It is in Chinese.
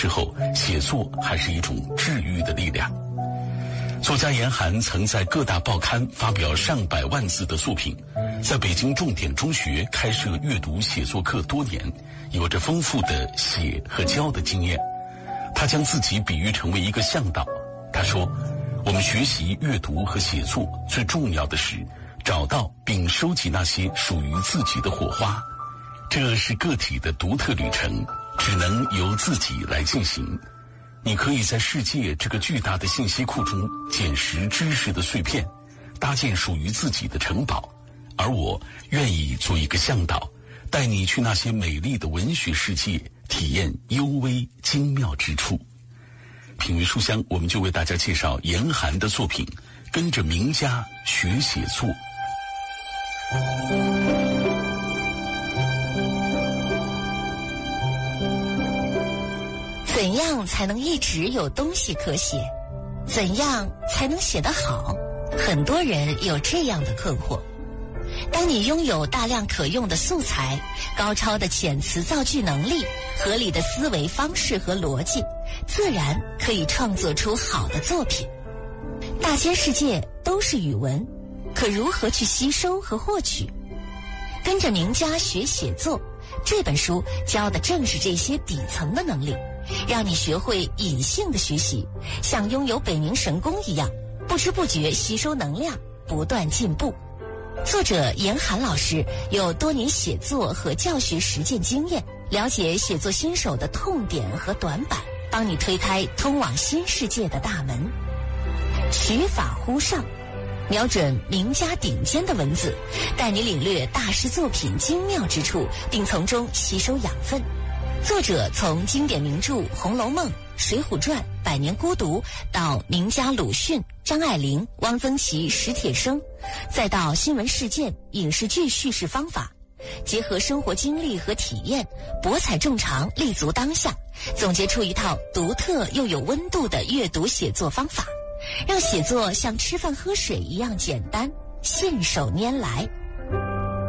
时候，写作还是一种治愈的力量。作家严寒曾在各大报刊发表上百万字的作品，在北京重点中学开设阅读写作课多年，有着丰富的写和教的经验。他将自己比喻成为一个向导。他说，我们学习阅读和写作最重要的是找到并收集那些属于自己的火花，这是个体的独特旅程，只能由自己来进行。你可以在世界这个巨大的信息库中捡拾知识的碎片，搭建属于自己的城堡，而我愿意做一个向导，带你去那些美丽的文学世界，体验幽微精妙之处。品味书香，我们就为大家介绍严寒的作品，跟着名家学写作。 怎样才能一直有东西可写？怎样才能写得好？很多人有这样的困惑。当你拥有大量可用的素材、高超的遣词造句能力、合理的思维方式和逻辑，自然可以创作出好的作品。大千世界都是语文，可如何去吸收和获取？跟着名家学写作，这本书教的正是这些底层的能力，让你学会隐性的学习，像拥有北冥神功一样，不知不觉吸收能量，不断进步。作者严寒老师有多年写作和教学实践经验，了解写作新手的痛点和短板，帮你推开通往新世界的大门。取法乎上，瞄准名家顶尖的文字，带你领略大师作品精妙之处，并从中吸收养分。作者从经典名著《红楼梦》《水浒传》《百年孤独》到名家鲁迅、张爱玲、汪曾祺、史铁生，再到新闻事件、影视剧叙事方法，结合生活经历和体验，博采众长，立足当下，总结出一套独特又有温度的阅读写作方法，让写作像吃饭喝水一样简单，信手拈来。